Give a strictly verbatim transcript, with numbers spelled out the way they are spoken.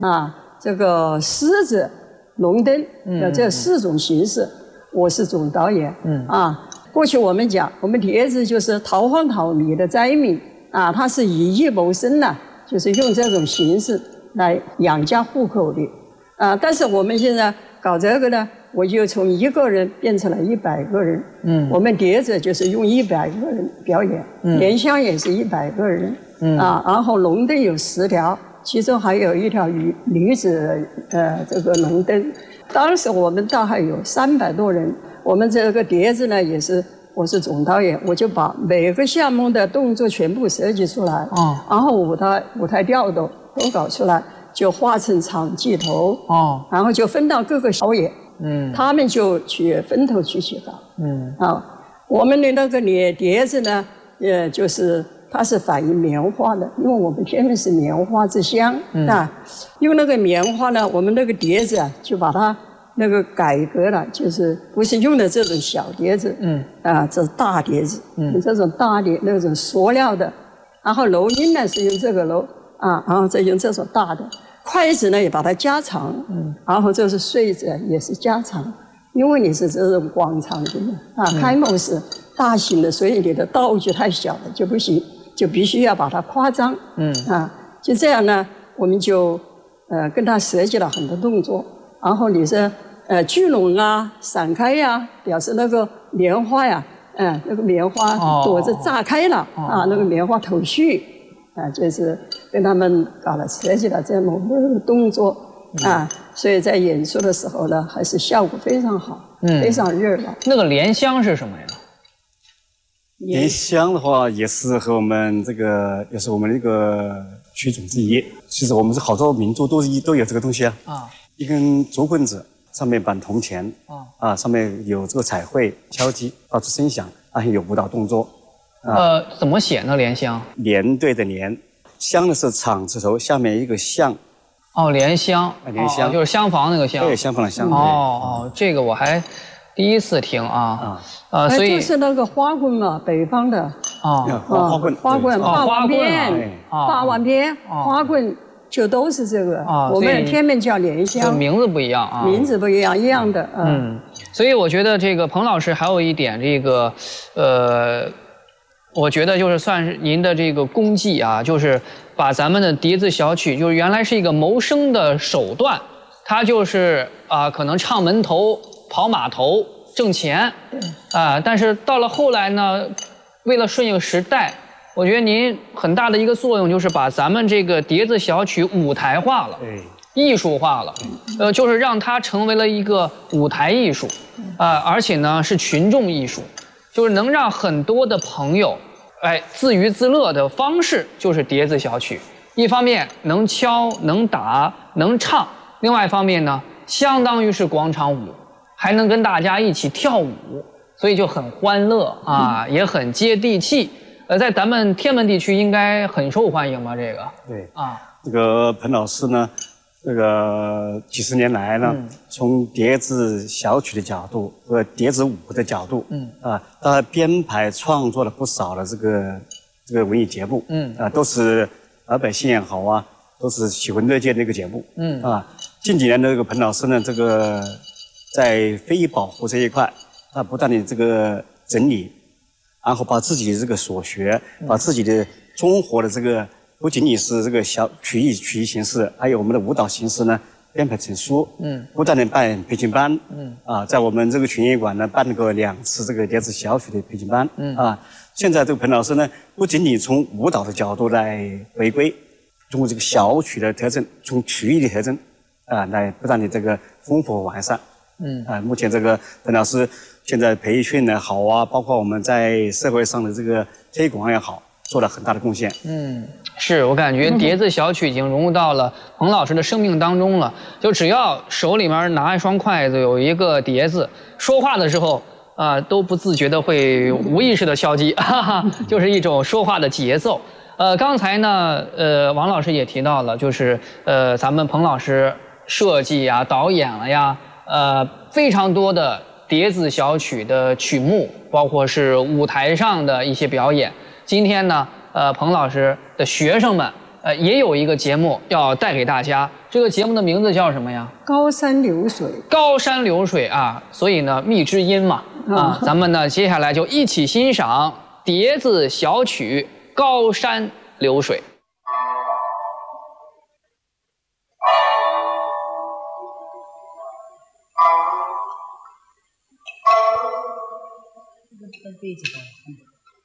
啊，这个狮子、龙灯的这四种形式，我是总导演。嗯啊，过去我们讲，我们碟子就是逃荒逃米的灾民啊，他是以艺谋生的，就是用这种形式来养家糊口的啊。但是我们现在搞这个呢，我就从一个人变成了一百个人。嗯，我们碟子就是用一百个人表演，嗯、莲香也是一百个人。嗯啊，然后龙灯有十条，其中还有一条女女子呃这个龙灯。当时我们大概有三百多人，我们这个碟子呢也是我是总导演，我就把每个项目的动作全部设计出来，哦，然后舞台舞台调度都搞出来，就画成场记头，哦，然后就分到各个导演，嗯，他们就去分头去写稿，嗯啊，我们的那个碟碟子呢，呃，就是它是反映棉花的，因为我们天门是棉花之乡，嗯、啊，用那个棉花呢，我们那个碟子啊，就把它那个改革了，就是不是用的这种小碟子，嗯，啊，这是大碟子，嗯，这种大碟那种塑料的，然后楼音呢是用这个楼，啊，然后再用这种大的，筷子呢也把它加长，嗯，然后这是穗子也是加长，因为你是这种广场的嘛，啊，嗯、开幕式大型的，所以你的道具太小了就不行。就必须要把它夸张，嗯啊，就这样呢，我们就呃跟他设计了很多动作，然后你是呃聚拢啊、散开呀、啊，表示那个棉花呀，嗯、呃，那个棉花朵子炸开了、哦、啊，那个棉花头绪啊，就是跟他们搞了设计了这么个动作啊，所以在演出的时候呢，还是效果非常好，嗯，非常热闹。 那个莲香是什么呀？ 莲香的话，也是和我们这个，也是我们的一个曲种之一。其实我们是好多民族都是都有这个东西啊。啊，一根竹棍子，上面绑铜钱，啊，啊，上面有这个彩绘、敲击，发出声响，还有舞蹈动作。 啊、呃，怎么写呢？莲香？ 连对的连，香的是厂字头，下面一个巷。 哦，莲香。 啊，莲香、 哦、就是厢房那个厢。 对，厢房的厢。 哦哦，这个我还第一次听啊。啊。 呃，所以就是那个花棍嘛，北方的啊，花棍， 花棍，霸王鞭， 霸霸王鞭，花棍就都是这个。我们天门叫莲香， 名字不一样啊， 名字不一样，一样的。 嗯，所以我觉得这个彭老师还有一点这个，呃，我觉得就是算是您的这个功绩啊，就是把咱们的笛子小曲，就是原来是一个谋生的手段，它就是啊，可能唱门头、跑码头。挣钱，啊、呃，但是到了后来呢，为了顺应时代，我觉得您很大的一个作用就是把咱们这个碟子小曲舞台化了，艺术化了，呃，就是让它成为了一个舞台艺术，啊、呃，而且呢是群众艺术，就是能让很多的朋友，哎，自娱自乐的方式就是碟子小曲，一方面能敲能打能唱，另外一方面呢，相当于是广场舞。还能跟大家一起跳舞，所以就很欢乐啊，嗯、也很接地气。呃，在咱们天门地区应该很受欢迎吧？这个对啊，这个彭老师呢，这个几十年来呢，嗯、从碟子小曲的角度和碟子舞的角度，嗯啊，他编排创作了不少的这个这个文艺节目，嗯啊，都是老百姓也好啊，都是喜闻乐见的一个节目，嗯啊，近几年的这个彭老师呢，这个。在非遗保护这一块，他不断的这个整理，然后把自己的这个所学，把自己的综合的这个不仅仅是这个小曲艺曲艺形式，还有我们的舞蹈形式呢，编排成书，嗯，不断的办培训班，嗯，啊，在我们这个群艺馆呢办了个两次这个碟子小曲的培训班，嗯，啊，现在这个彭老师呢，不仅仅从舞蹈的角度来回归，通过这个小曲的特征，从曲艺的特征，啊，来不断的这个丰富完善。嗯啊，目前这个彭老师现在培训也好啊，包括我们在社会上的这个推广也好，做了很大的贡献。 嗯，是我感觉碟子小曲已经融入到了彭老师的生命当中了。就只要手里面拿一双筷子，有一个碟子，说话的时候啊、呃、都不自觉的会无意识的敲击，哈哈，就是一种说话的节奏。呃，刚才呢，呃，王老师也提到了，就是呃，咱们彭老师设计呀、导演了呀。呃，非常多的碟子小曲的曲目，包括是舞台上的一些表演。今天呢，呃，彭老师的学生们呃，也有一个节目要带给大家。这个节目的名字叫什么呀？ 高山流水。 高山流水啊，所以呢，蜜之音嘛，啊，咱们呢接下来就一起欣赏碟子小曲《高山流水》。 背起来。